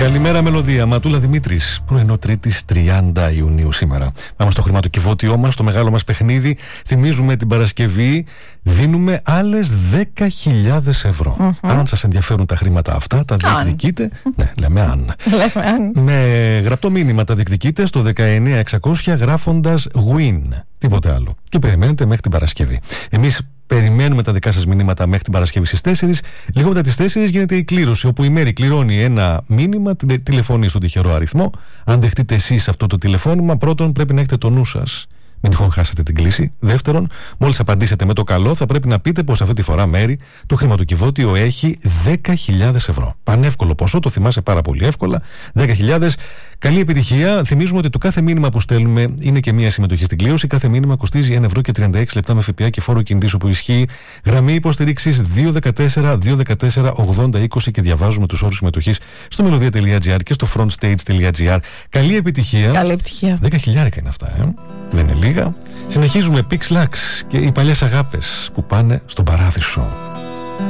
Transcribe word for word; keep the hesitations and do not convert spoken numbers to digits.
Καλημέρα μελωδία, Ματούλα Δημήτρης. Πρωινό Τρίτης τριάντα Ιουνίου σήμερα. Πάμε στο χρηματοκιβώτιό μας, στο μεγάλο μας παιχνίδι. Θυμίζουμε την Παρασκευή, δίνουμε άλλες δέκα χιλιάδες ευρώ. Mm-hmm. Αν σας ενδιαφέρουν τα χρήματα αυτά, τα διεκδικείτε. Ναι, λέμε αν. Λέμε αν. Με γραπτό μήνυμα τα διεκδικείτε στο δεκαεννιά εξακόσια γράφοντας win. Τίποτε άλλο. Και περιμένετε μέχρι την Παρασκευή. Εμείς περιμένουμε τα δικά σας μηνύματα μέχρι την Παρασκευή στις τέσσερις. Λίγο μετά τις τέσσερις γίνεται η κλήρωση, όπου η Μέρη κληρώνει ένα μήνυμα, τηλεφωνεί στον τυχερό αριθμό. Αν δεχτείτε εσείς αυτό το τηλεφώνημα, πρώτον πρέπει να έχετε το νου σας. Μην τυχόν χάσετε την κλήση. Δεύτερον, μόλις απαντήσετε με το καλό, θα πρέπει να πείτε πως αυτή τη φορά, Μέρη, το χρηματοκιβώτιο έχει δέκα χιλιάδες ευρώ. Πανεύκολο ποσό, το θυμάσαι πάρα πολύ εύκολα. δέκα χιλιάδες. Καλή επιτυχία. Θυμίζουμε ότι το κάθε μήνυμα που στέλνουμε είναι και μία συμμετοχή στην κλήρωση. Κάθε μήνυμα κοστίζει ένα ευρώ και τριάντα έξι λεπτά με ΦΠΑ και φόρο κινητής όπου ισχύει. Γραμμή υποστήριξης δύο ένα τέσσερα δύο ένα τέσσερα ογδόντα είκοσι και διαβάζουμε τους όρους συμμετοχής στο μελωδία τελεία τζι άρ και στο frontstage τελεία τζι άρ. Καλή επιτυχία. Καλή επιτυχία. δέκα χιλιάρικα είναι αυτά, ε. Δεν είναι λίγα. Συνεχίζουμε Pix Lux και οι παλιές αγάπες που πάνε στον παράδεισο.